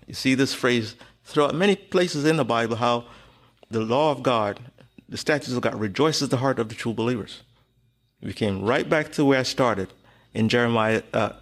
You see this phrase throughout many places in the Bible, how the law of God, the statutes of God, rejoices the heart of the true believers. We came right back to where I started in Jeremiah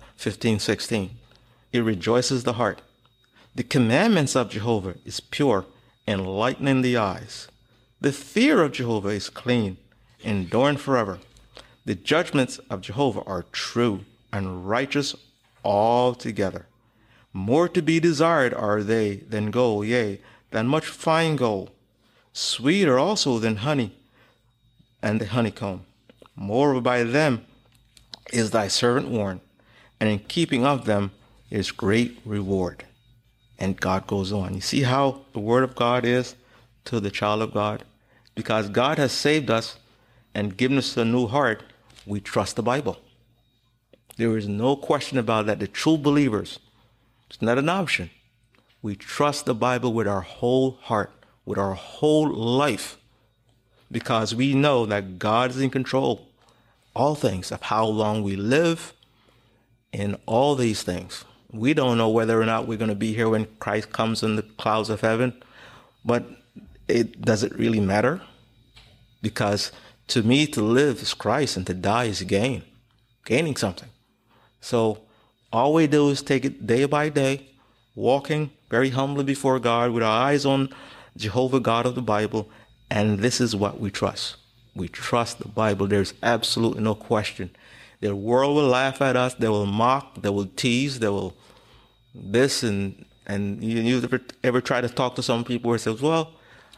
15:16. It rejoices the heart. The commandments of Jehovah is pure, enlightening the eyes. The fear of Jehovah is clean, enduring forever. The judgments of Jehovah are true and righteous altogether. More to be desired are they than gold, yea, than much fine gold. Sweeter also than honey and the honeycomb. Moreover, by them is thy servant warned, and in keeping of them is great reward. And God goes on. You see how the word of God is to the child of God? Because God has saved us and given us a new heart, we trust the Bible. There is no question about that. The true believers, it's not an option. We trust the Bible with our whole heart, with our whole life, because we know that God is in control. All things of how long we live and all these things. We don't know whether or not we're going to be here when Christ comes in the clouds of heaven, but does it really matter? Because to me, to live is Christ and to die is gain, gaining something. So all we do is take it day by day, walking very humbly before God with our eyes on Jehovah God of the Bible, and this is what we trust. We trust the Bible. There's absolutely no question. The world will laugh at us. They will mock. They will tease. They will this and you ever try to talk to some people who says, well,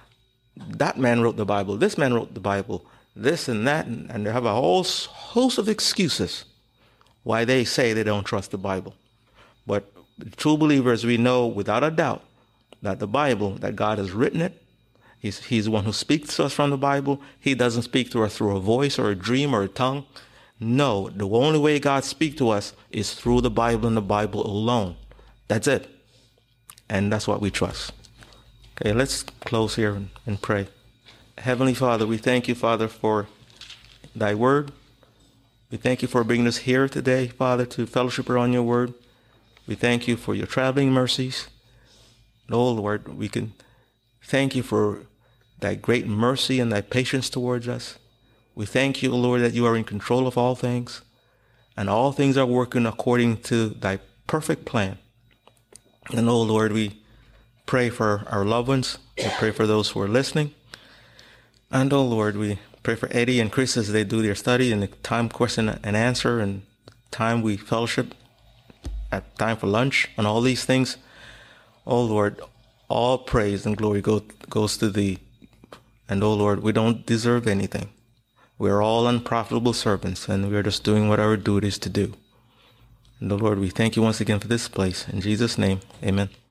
that man wrote the Bible. This man wrote the Bible. This and that, and they have a whole host of excuses why they say they don't trust the Bible. But true believers, we know without a doubt that the Bible, that God has written it. He's the one who speaks to us from the Bible. He doesn't speak to us through a voice or a dream or a tongue. No, the only way God speaks to us is through the Bible and the Bible alone. That's it. And that's what we trust. Okay, let's close here and pray. Heavenly Father, we thank you, Father, for thy word. We thank you for bringing us here today, Father, to fellowship around your word. We thank you for your traveling mercies. Oh, Lord, we can thank you for thy great mercy and thy patience towards us. We thank you, Lord, that you are in control of all things, and all things are working according to thy perfect plan. And, oh, Lord, we pray for our loved ones. We pray for those who are listening. And, oh, Lord, we pray for Eddie and Chris as they do their study and the time question and answer and time we fellowship, at time for lunch and all these things. Oh, Lord, all praise and glory goes to thee. And, oh, Lord, we don't deserve anything. We're all unprofitable servants, and we're just doing what our duty is to do. And, oh, Lord, we thank you once again for this place. In Jesus' name, amen.